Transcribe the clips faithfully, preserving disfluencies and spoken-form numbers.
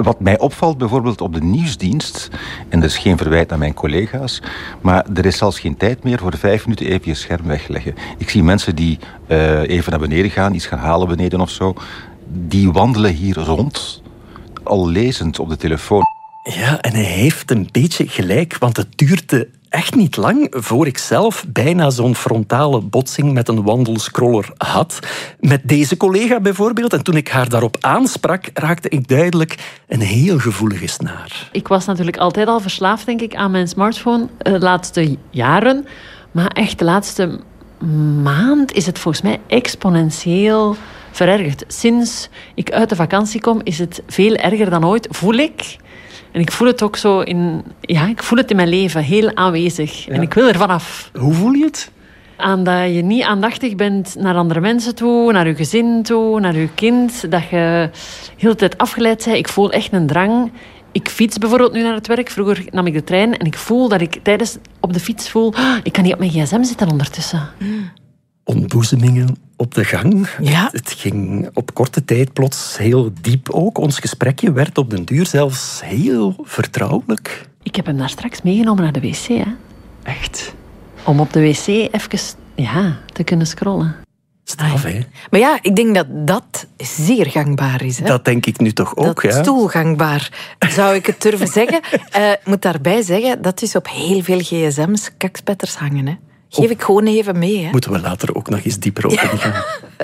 wat mij opvalt bijvoorbeeld op de nieuwsdienst, en dat is geen verwijt aan mijn collega's, maar er is zelfs geen tijd meer voor vijf minuten even je scherm wegleggen. Ik zie mensen die uh, even naar beneden gaan, iets gaan halen beneden of zo, die wandelen hier rond, al lezend op de telefoon. Ja, en hij heeft een beetje gelijk, want het duurde echt niet lang voor ik zelf bijna zo'n frontale botsing met een wandelscroller had. Met deze collega bijvoorbeeld. En toen ik haar daarop aansprak, raakte ik duidelijk een heel gevoelige snaar. Ik was natuurlijk altijd al verslaafd, denk ik, aan mijn smartphone de laatste jaren. Maar echt de laatste maand is het volgens mij exponentieel verergerd. Sinds ik uit de vakantie kom, is het veel erger dan ooit, voel ik. En ik voel het ook zo in... Ja, ik voel het in mijn leven, heel aanwezig. Ja. En ik wil er vanaf. Hoe voel je het? Aan dat je niet aandachtig bent naar andere mensen toe, naar je gezin toe, naar je kind. Dat je de hele tijd afgeleid bent. Ik voel echt een drang. Ik fiets bijvoorbeeld nu naar het werk. Vroeger nam ik de trein en ik voel dat ik tijdens op de fiets voel... Oh, ik kan niet op mijn gsm zitten ondertussen. Mm. Ontboezemingen op de gang. Ja. Het, het ging op korte tijd plots heel diep ook. Ons gesprekje werd op den duur zelfs heel vertrouwelijk. Ik heb hem daar straks meegenomen naar de wc. Hè. Echt? Om op de wc even ja, te kunnen scrollen. Straf, hè? Maar ja, ik denk dat dat zeer gangbaar is. Hè? Dat denk ik nu toch ook, dat ja? stoelgangbaar, zou ik het durven zeggen. Ik uh, moet daarbij zeggen, dat is op heel veel gsm's kakspetters hangen, hè. Geef ik gewoon even mee. Hè. Moeten we later ook nog eens dieper op ingaan.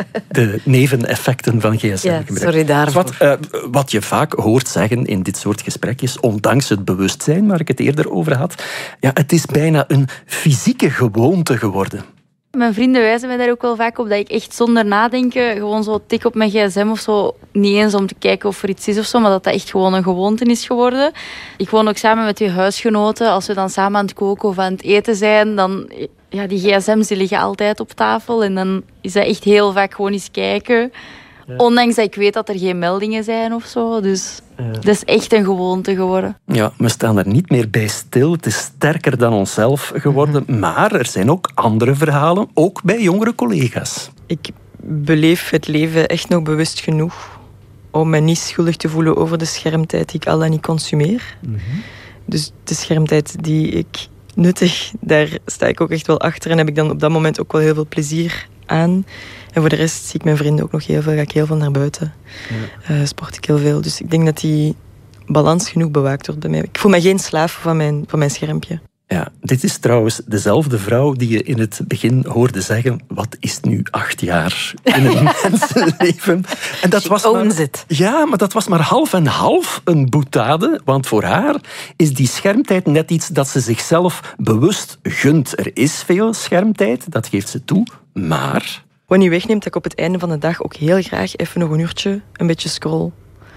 De neveneffecten van gsm-gebruik. Ja, sorry daarvoor. Wat, uh, wat je vaak hoort zeggen in dit soort gesprekjes, ondanks het bewustzijn waar ik het eerder over had, ja, het is bijna een fysieke gewoonte geworden. Mijn vrienden wijzen mij daar ook wel vaak op dat ik echt zonder nadenken gewoon zo tik op mijn gsm of zo. Niet eens om te kijken of er iets is of zo, maar dat dat echt gewoon een gewoonte is geworden. Ik woon ook samen met twee huisgenoten. Als we dan samen aan het koken of aan het eten zijn, dan... Ja, die gsm's die liggen altijd op tafel en dan is dat echt heel vaak gewoon eens kijken. Ja. Ondanks dat ik weet dat er geen meldingen zijn of zo. Dus ja. Dat is echt een gewoonte geworden. Ja, we staan er niet meer bij stil. Het is sterker dan onszelf geworden. Mm-hmm. Maar er zijn ook andere verhalen, ook bij jongere collega's. Ik beleef het leven echt nog bewust genoeg om me niet schuldig te voelen over de schermtijd die ik al dan niet consumeer. Mm-hmm. Dus de schermtijd die ik nuttig, daar sta ik ook echt wel achter en heb ik dan op dat moment ook wel heel veel plezier aan. En voor de rest zie ik mijn vrienden ook nog heel veel, ga ik heel veel naar buiten. Ja. Uh, sport ik heel veel. Dus ik denk dat die balans genoeg bewaakt wordt bij mij. Ik voel me geen slaaf van mijn, van mijn schermpje. Ja, dit is trouwens dezelfde vrouw die je in het begin hoorde zeggen, wat is nu acht jaar in een mensenleven? En dat was maar, ja, maar dat was maar half en half een boetade, want voor haar is die schermtijd net iets dat ze zichzelf bewust gunt. Er is veel schermtijd, dat geeft ze toe, maar... Wat niet wegneemt dat ik op het einde van de dag ook heel graag even nog een uurtje een beetje scroll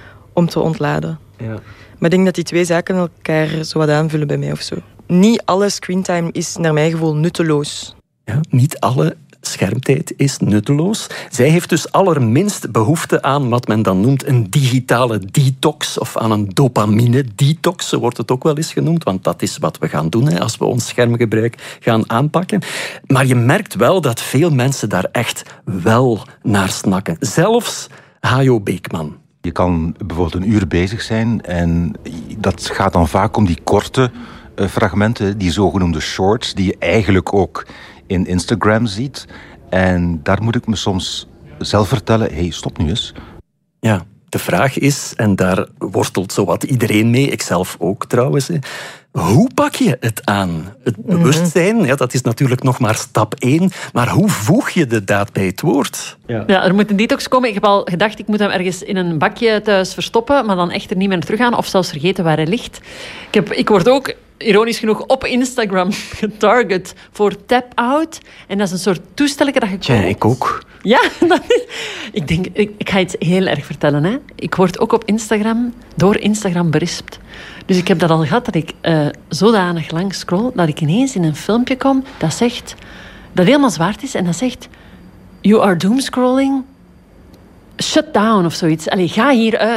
om te ontladen. Ja. Maar ik denk dat die twee zaken elkaar zo wat aanvullen bij mij of zo. Niet alle screentime is naar mijn gevoel nutteloos. Ja, niet alle schermtijd is nutteloos. Zij heeft dus allerminst behoefte aan wat men dan noemt een digitale detox of aan een dopamine-detox, zo wordt het ook wel eens genoemd, want dat is wat we gaan doen hè, als we ons schermgebruik gaan aanpakken. Maar je merkt wel dat veel mensen daar echt wel naar snakken. Zelfs Hajo Beekman. Je kan bijvoorbeeld een uur bezig zijn en dat gaat dan vaak om die korte uh, fragmenten, die zogenoemde shorts, die je eigenlijk ook in Instagram ziet. En daar moet ik me soms zelf vertellen, hé, hey, stop nu eens. Ja, de vraag is, en daar worstelt zowat iedereen mee, ikzelf ook trouwens, hè, hoe pak je het aan? Het bewustzijn, ja, dat is natuurlijk nog maar stap één, maar hoe voeg je de daad bij het woord? Ja. ja, er moet een detox komen. Ik heb al gedacht, ik moet hem ergens in een bakje thuis verstoppen, maar dan echt er niet meer terug gaan, of zelfs vergeten waar hij ligt. Ik, heb, ik word ook, ironisch genoeg, op Instagram getarget voor tap-out. En dat is een soort toestelletje dat je koopt. Ja, ik ook. Ja, dat is... Ik denk, ik, ik ga iets heel erg vertellen. Hè. Ik word ook op Instagram, door Instagram berispt. Dus ik heb dat al gehad, dat ik uh, zodanig lang scroll, dat ik ineens in een filmpje kom dat zegt, dat helemaal zwart is, en dat zegt, you are doomscrolling, shut down of zoiets. Allee, ga hieruit.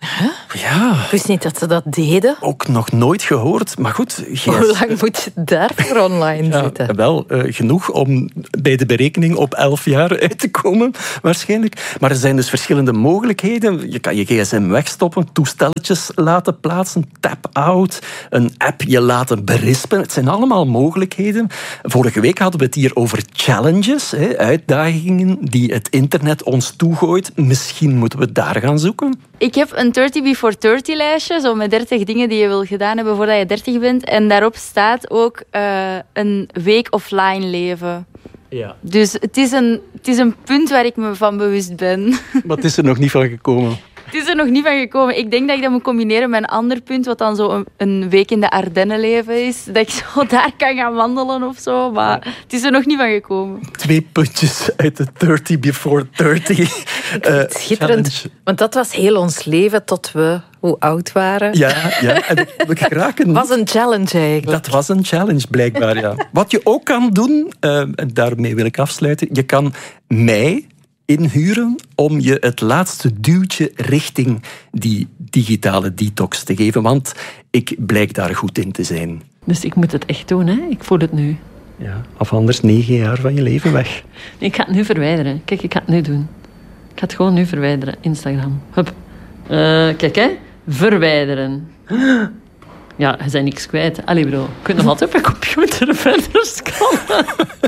Huh? Ja. Ik wist niet dat ze dat deden. Ook nog nooit gehoord. Maar goed, G S... Hoe lang moet je daarvoor online ja, zitten? Wel, uh, genoeg om bij de berekening op elf jaar uit te komen, waarschijnlijk. Maar er zijn dus verschillende mogelijkheden. Je kan je gsm wegstoppen, toestelletjes laten plaatsen, tap-out, een app je laten berispen. Het zijn allemaal mogelijkheden. Vorige week hadden we het hier over challenges, hè, uitdagingen die het internet ons toegooit. Misschien moeten we daar gaan zoeken. Ik heb een dertig before dertig lijstje, zo met dertig dingen die je wil gedaan hebben voordat je dertig bent. En daarop staat ook uh, een week offline leven. Ja. Dus het is, een, het is een punt waar ik me van bewust ben. Wat is er nog niet van gekomen? Het is er nog niet van gekomen. Ik denk dat ik dat moet combineren met een ander punt, wat dan zo een, een week in de Ardennen leven is. Dat ik zo daar kan gaan wandelen of zo. Maar ja. Het is er nog niet van gekomen. Twee puntjes uit de dertig before dertig. Uh, Schitterend. Challenge. Want dat was heel ons leven tot we hoe oud waren. Ja, ja. En we geraken was een challenge eigenlijk. Dat was een challenge, blijkbaar, ja. Wat je ook kan doen, uh, en daarmee wil ik afsluiten, je kan mij inhuren om je het laatste duwtje richting die digitale detox te geven. Want ik blijk daar goed in te zijn. Dus ik moet het echt doen, hè? Ik voel het nu. Ja, of anders negen jaar van je leven weg. Nee, ik ga het nu verwijderen. Kijk, ik ga het nu doen. Ik ga het gewoon nu verwijderen. Instagram. Hup. Uh, kijk, hè. Verwijderen. Ja, je bent niks kwijt. Allee, bro. Je kunt nog altijd op je computer verder scrollen.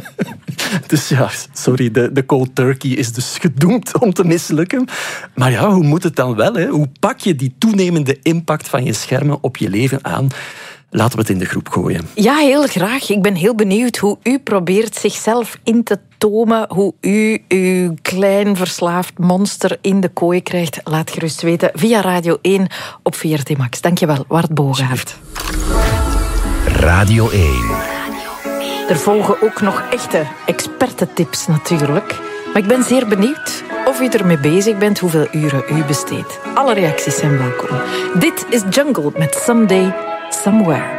Dus ja, sorry, de, de cold turkey is dus gedoemd om te mislukken. Maar ja, hoe moet het dan wel? Hè? Hoe pak je die toenemende impact van je schermen op je leven aan? Laten we het in de groep gooien. Ja, heel graag. Ik ben heel benieuwd hoe u probeert zichzelf in te tomen. Hoe u uw klein verslaafd monster in de kooi krijgt. Laat gerust weten via Radio één op V R T Max. Dankjewel, Wart Bogaert. Radio één. Er volgen ook nog echte expertentips natuurlijk. Maar ik ben zeer benieuwd of u ermee bezig bent, hoeveel uren u besteedt. Alle reacties zijn welkom. Dit is Jungle met Someday, Somewhere.